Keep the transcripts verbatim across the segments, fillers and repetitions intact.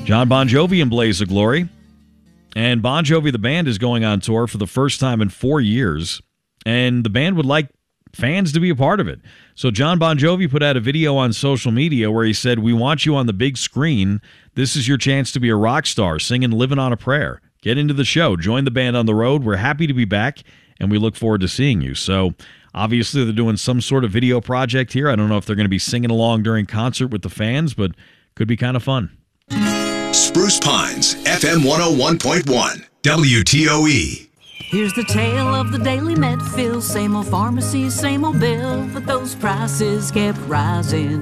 John Bon Jovi in Blaze of Glory. And Bon Jovi, the band, is going on tour for the first time in four years. And the band would like fans to be a part of it. So John Bon Jovi put out a video on social media where he said, "We want you on the big screen. This is your chance to be a rock star, singing Living on a Prayer. Get into the show. Join the band on the road. We're happy to be back, and we look forward to seeing you." So obviously they're doing some sort of video project here. I don't know if they're going to be singing along during concert with the fans, but could be kind of fun. Spruce Pines, F M one oh one point one, W T O E. Here's the tale of the daily Medfield. Same old pharmacy, same old bill, but those prices kept rising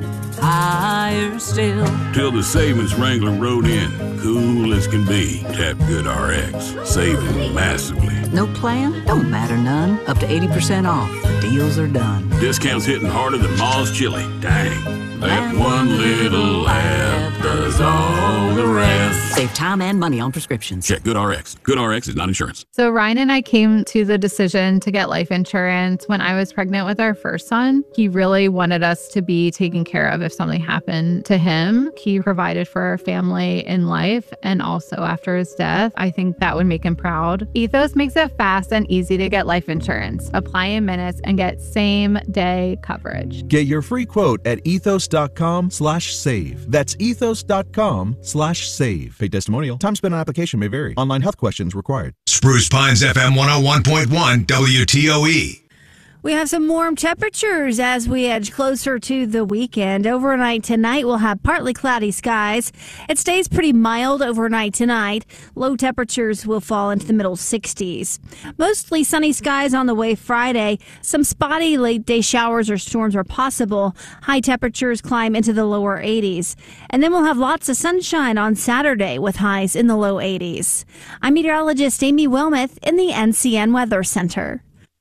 higher still. Till the savings wrangler rode in, cool as can be. Tap Good R X, saving massively. No plan? Don't matter none. Up to eighty percent off. The deals are done. Discounts hitting harder than Ma's chili. Dang. That one little laugh does all the rest. Save time and money on prescriptions. Check Good R X. Good R X is not insurance. So Ryan and I came to the decision to get life insurance when I was pregnant with our first son. He really wanted us to be taken care of if something happened to him. He provided for our family in life and also after his death. I think that would make him proud. Ethos makes it fast and easy to get life insurance. Apply in minutes and get same day coverage. Get your free quote at ethos.com slash save. That's ethos.com slash save. Pay testimonial. Time spent on application may vary. Online health questions required. Spruce Pines, F M one oh one point one, W T O E. We have some warm temperatures as we edge closer to the weekend. Overnight tonight, we'll have partly cloudy skies. It stays pretty mild overnight tonight. Low temperatures will fall into the middle sixties. Mostly sunny skies on the way Friday. Some spotty late-day showers or storms are possible. High temperatures climb into the lower eighties. And then we'll have lots of sunshine on Saturday with highs in the low eighties. I'm meteorologist Amy Wilmoth in the N C N Weather Center.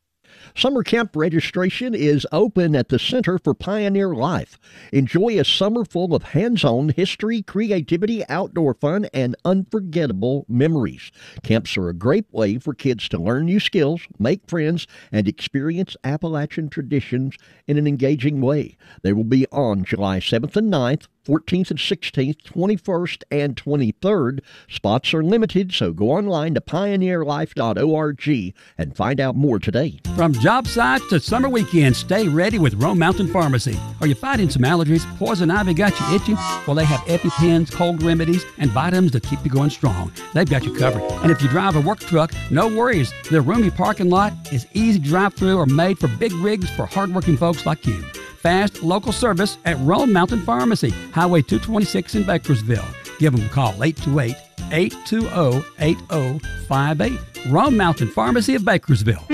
Summer camp registration is open at the Center for Pioneer Life. Enjoy a summer full of hands-on history, creativity, outdoor fun, and unforgettable memories. Camps are a great way for kids to learn new skills, make friends, and experience Appalachian traditions in an engaging way. They will be on July seventh and ninth, fourteenth and sixteenth, twenty-first and twenty-third. Spots are limited, so go online to pioneer life dot org and find out more today. From job sites to summer weekends, stay ready with Rome Mountain Pharmacy. Are you fighting some allergies? Poison ivy got you itching? Well, they have EpiPens, cold remedies, and vitamins to keep you going strong. They've got you covered. And if you drive a work truck, no worries. Their roomy parking lot is easy to drive through or made for big rigs for hardworking folks like you. Fast local service at Rome Mountain Pharmacy, Highway two twenty-six in Bakersville. Give them a call, eight two eight, eight two zero, eight zero five eight. Rome Mountain Pharmacy of Bakersville.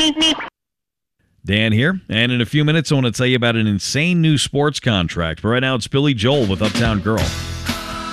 Dan here, and in a few minutes I want to tell you about an insane new sports contract. But right now it's Billy Joel with Uptown Girl.